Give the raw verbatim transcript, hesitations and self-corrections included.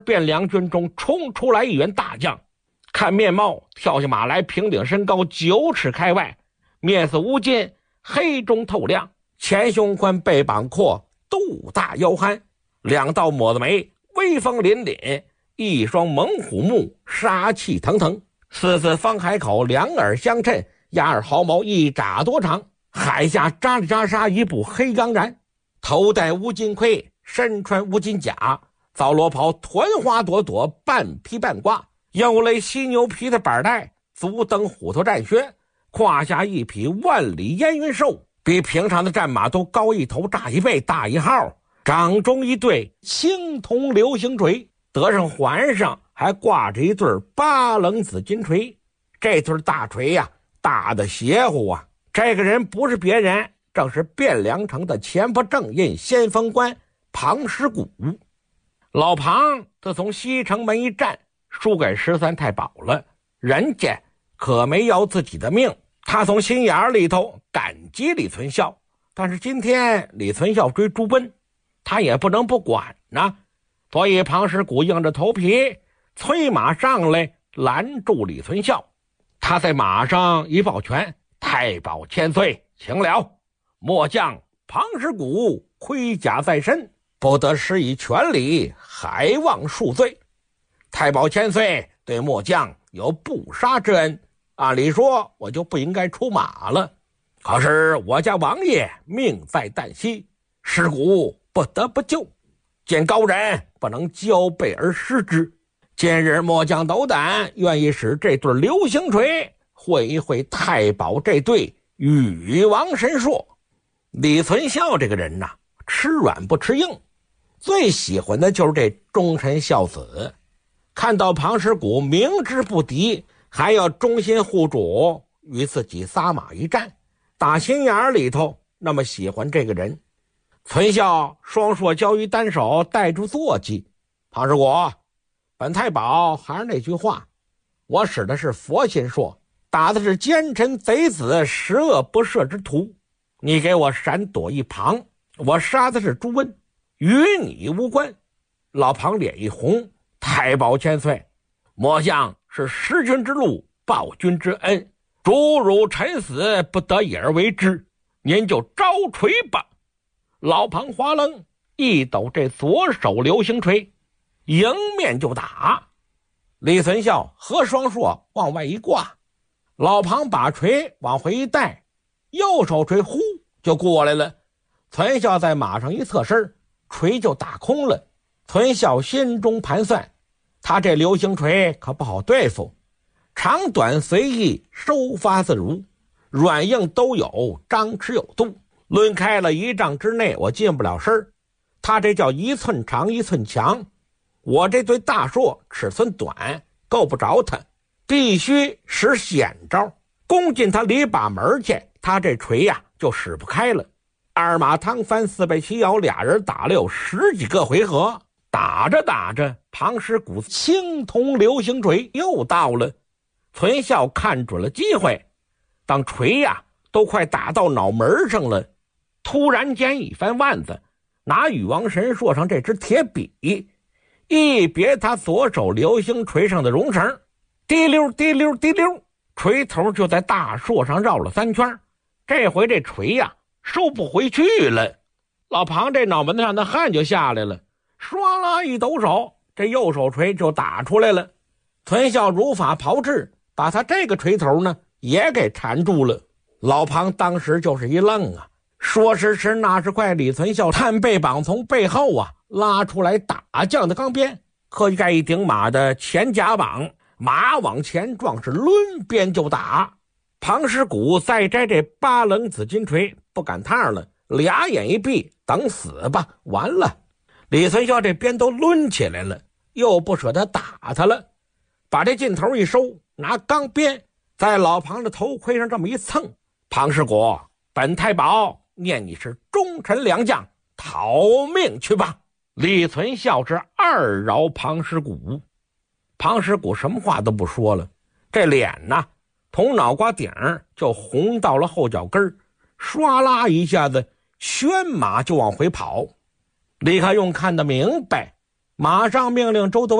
汴梁军中冲出来一员大将，看面貌跳下马来，平顶身高九尺开外，面似乌金，黑中透亮，前胸宽，背膀阔，肚大腰憨，两道抹子眉，威风凛凛，一双猛虎目，杀气腾腾，四字方海口，两耳相衬，压耳毫毛一拃多长，海下扎里扎沙一部黑钢髯，头戴乌金盔，身穿乌金甲，皂罗袍团花朵朵，半披半挂，腰勒犀牛皮的板带，足蹬虎头战靴，胯下一匹万里烟云兽，比平常的战马都高一头，大一倍，大一号，掌中一对青铜流星锤，得上环上还挂着一对八棱子金锤。这对大锤呀、啊，大的邪乎啊！这个人不是别人，正是汴梁城的前锋正印先锋官庞师古。老庞自从西城门一战输给十三太保了，人家可没要自己的命，他从心眼里头感激李存孝，但是今天李存孝追朱温，他也不能不管呢，所以庞师古硬着头皮催马上来拦住李存孝。他在马上一抱拳：“太保千岁，请了。末将庞师古盔甲在身，不得施以权礼，还望恕罪。太保千岁对末将有不杀之恩，按理说我就不应该出马了，可是我家王爷命在旦夕，师古不得不救，见高人不能交臂而失之。今日末将斗胆，愿意使这对流星锤会一会太保这对羽王神硕。”李存孝这个人呐、啊，吃软不吃硬，最喜欢的就是这忠臣孝子。看到庞师古明知不敌，还要忠心护主，与自己撒马一战，打心眼里头那么喜欢这个人。存孝双硕交于单手，带住坐骑：“庞师古，本太保还是那句话，我使的是佛心硕，打的是奸臣贼子，十恶不赦之徒。你给我闪躲一旁，我杀的是朱温，与你无关。”老庞脸一红：“太保千岁，末将是识君之路，报君之恩，主辱臣死，不得已而为之，您就招锤吧。”老庞哗楞一抖这左手流星锤，迎面就打。李存孝和双硕往外一挂，老庞把锤往回一带，右手锤呼就过来了。存孝在马上一侧身，锤就打空了。存孝心中盘算，他这流星锤可不好对付，长短随意，收发自如，软硬都有，张弛有度，抡开了一丈之内我进不了身，他这叫一寸长一寸强，我这对大硕尺寸短，够不着他，必须使险招，攻进他里把门去，他这锤呀、啊、就使不开了。二马趟翻，四背齐摇，俩人打了有十几个回合，打着打着，庞师古青铜流星锤又到了。存孝看准了机会，当锤呀、啊、都快打到脑门上了，突然间一翻腕子，拿羽王神硕上这只铁笔，一别他左手流星锤上的绒绳，滴溜滴溜滴溜，锤头就在大硕上绕了三圈。这回这锤呀、啊、收不回去了。老庞这脑门子上的汗就下来了，唰啦一抖手，这右手锤就打出来了。存孝如法炮制，把他这个锤头呢也给缠住了。老庞当时就是一愣啊，说时迟那时快，李存孝探背膀从背后啊拉出来打将的钢鞭，可以盖一顶马的前甲膀，马往前撞，是抡鞭就打。庞师古再摘这八棱子金锤，不赶趟了，俩眼一闭，等死吧。完了，李存孝这鞭都抡起来了，又不舍得打他了，把这劲头一收，拿钢鞭在老庞的头盔上这么一蹭。庞师古，本太保念你是忠臣良将，逃命去吧。李存孝是二饶庞师古，庞师古什么话都不说了，这脸呢从脑瓜顶就红到了后脚跟，唰啦一下子宣马就往回跑。李克用看得明白， 马上命令周德